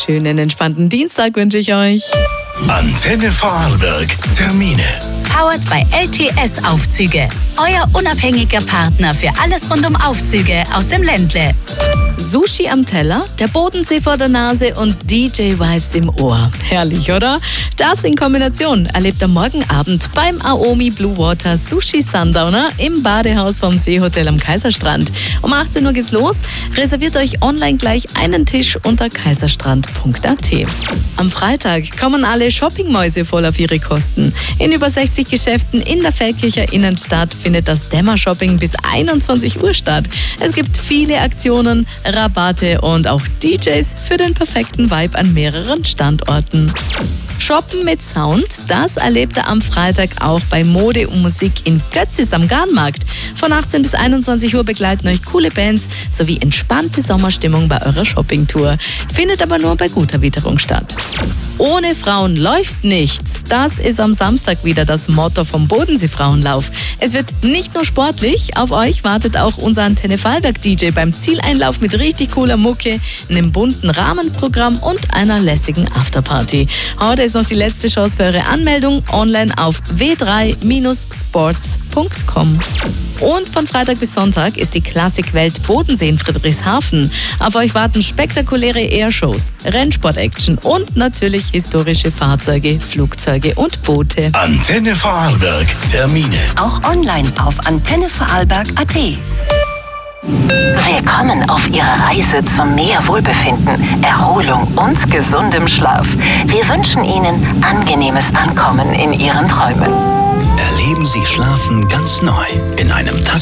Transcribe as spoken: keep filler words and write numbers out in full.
schönen, entspannten Dienstag wünsche ich euch. Antenne Vorarlberg. Termine. Powered by L T S Aufzüge. Euer unabhängiger Partner für alles rund um Aufzüge aus dem Ländle. Sushi am Teller, der Bodensee vor der Nase und D J-Vibes im Ohr. Herrlich, oder? Das in Kombination erlebt am Morgenabend beim Aomi Blue Water Sushi Sundowner im Badehaus vom Seehotel am Kaiserstrand. Um achtzehn Uhr geht's los. Reserviert euch online gleich einen Tisch unter kaiserstrand punkt a t. Am Freitag kommen alle Shoppingmäuse voll auf ihre Kosten. In über sechzig Geschäften in der Feldkircher Innenstadt findet das Dämmershopping bis einundzwanzig Uhr statt. Es gibt viele Aktionen, Rabatte und auch D Js für den perfekten Vibe an mehreren Standorten. Shoppen mit Sound, das erlebt ihr am Freitag auch bei Mode und Musik in Götzis am Garnmarkt. Von achtzehn bis einundzwanzig Uhr begleiten euch coole Bands sowie entspannte Sommerstimmung bei eurer Shoppingtour. Findet aber nur bei guter Witterung statt. Ohne Frauen läuft nichts. Das ist am Samstag wieder das Motto vom Bodensee Frauenlauf. Es wird nicht nur sportlich, auf euch wartet auch unser Antenne Vorarlberg D J beim Zieleinlauf mit richtig cooler Mucke, einem bunten Rahmenprogramm und einer lässigen Afterparty. Heute ist noch die letzte Chance für eure Anmeldung online auf w drei sports punkt com. Und von Freitag bis Sonntag ist die Klassikwelt Bodensee in Friedrichshafen. Auf euch warten spektakuläre Airshows, Rennsport-Action und natürlich historische Fahrzeuge, Flugzeuge und Boote. Antenne Vorarlberg. Termine. Auch online auf antenne vorarlberg punkt a t. Willkommen auf Ihrer Reise zum mehr Wohlbefinden, Erholung und gesundem Schlaf. Wir wünschen Ihnen angenehmes Ankommen in Ihren Träumen. Erleben Sie Schlafen ganz neu in einem